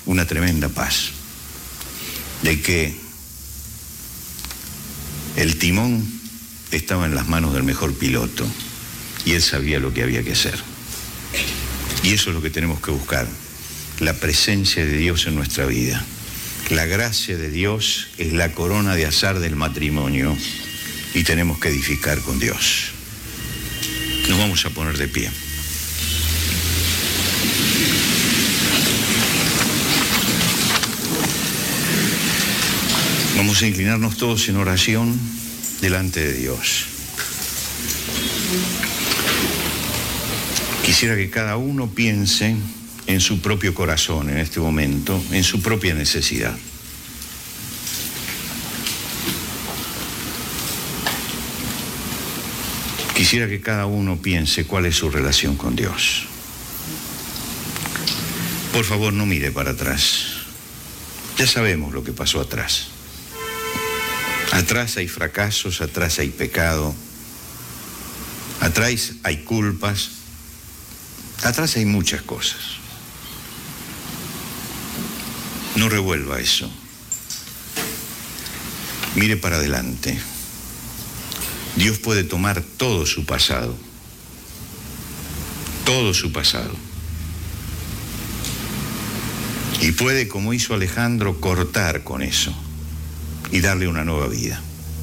una tremenda paz, de que el timón estaba en las manos del mejor piloto y él sabía lo que había que hacer. Y eso es lo que tenemos que buscar, la presencia de Dios en nuestra vida. La gracia de Dios es la corona de azar del matrimonio y tenemos que edificar con Dios. Nos vamos a poner de pie. Vamos a inclinarnos todos en oración delante de Dios. Quisiera que cada uno piense en su propio corazón en este momento, en su propia necesidad. Quisiera que cada uno piense cuál es su relación con Dios. Por favor, no mire para atrás. Ya sabemos lo que pasó atrás. Atrás hay fracasos, atrás hay pecado, atrás hay culpas, atrás hay muchas cosas. No revuelva eso. Mire para adelante. Dios puede tomar todo su pasado, y puede, como hizo Alejandro, cortar con eso y darle una nueva vida.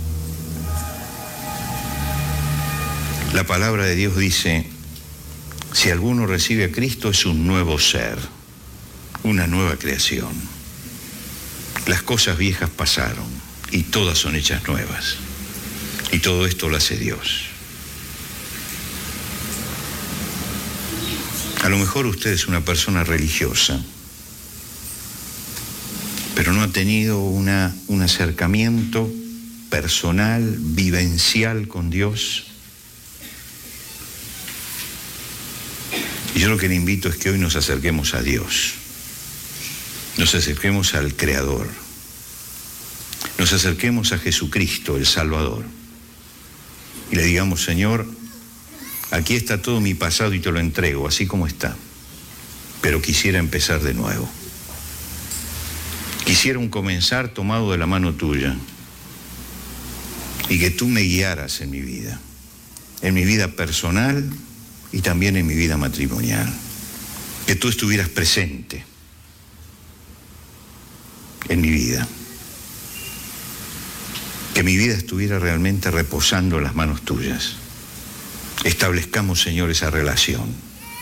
La palabra de Dios dice, si alguno recibe a Cristo es un nuevo ser, una nueva creación. Las cosas viejas pasaron y todas son hechas nuevas. Y todo esto lo hace Dios. A lo mejor usted es una persona religiosa, pero no ha tenido un acercamiento personal, vivencial con Dios. Y yo lo que le invito es que hoy nos acerquemos a Dios, nos acerquemos al Creador, nos acerquemos a Jesucristo, el Salvador, y le digamos, Señor, aquí está todo mi pasado y te lo entrego, así como está, pero quisiera empezar de nuevo. Quisiera un comenzar tomado de la mano tuya y que tú me guiaras en mi vida personal y también en mi vida matrimonial. Que tú estuvieras presente en mi vida. Que mi vida estuviera realmente reposando en las manos tuyas. Establezcamos, Señor, esa relación.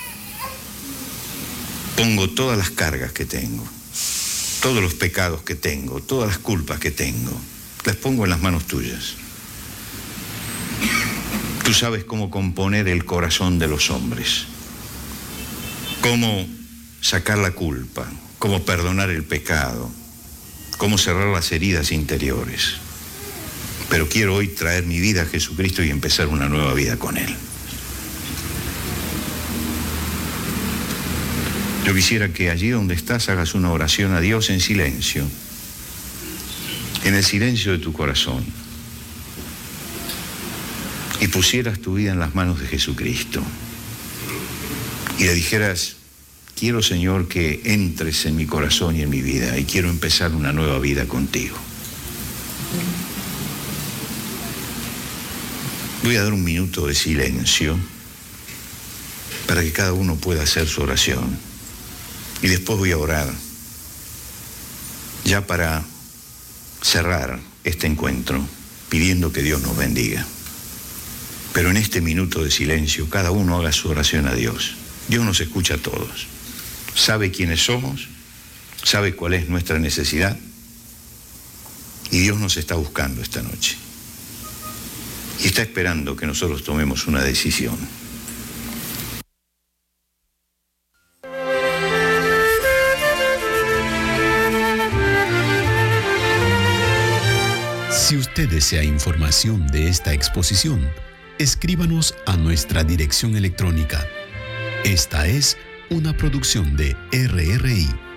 Pongo todas las cargas que tengo, todos los pecados que tengo, todas las culpas que tengo, las pongo en las manos tuyas. Tú sabes cómo componer el corazón de los hombres, cómo sacar la culpa, cómo perdonar el pecado, cómo cerrar las heridas interiores. Pero quiero hoy traer mi vida a Jesucristo y empezar una nueva vida con Él. Yo quisiera que allí donde estás hagas una oración a Dios en silencio, en el silencio de tu corazón, y pusieras tu vida en las manos de Jesucristo y le dijeras, quiero, Señor, que entres en mi corazón y en mi vida y quiero empezar una nueva vida contigo. Voy a dar un minuto de silencio para que cada uno pueda hacer su oración. Y después voy a orar, ya para cerrar este encuentro, pidiendo que Dios nos bendiga. Pero en este minuto de silencio, cada uno haga su oración a Dios. Dios nos escucha a todos. Sabe quiénes somos, sabe cuál es nuestra necesidad, y Dios nos está buscando esta noche. Y está esperando que nosotros tomemos una decisión. Si usted desea información de esta exposición, escríbanos a nuestra dirección electrónica. Esta es una producción de RRI.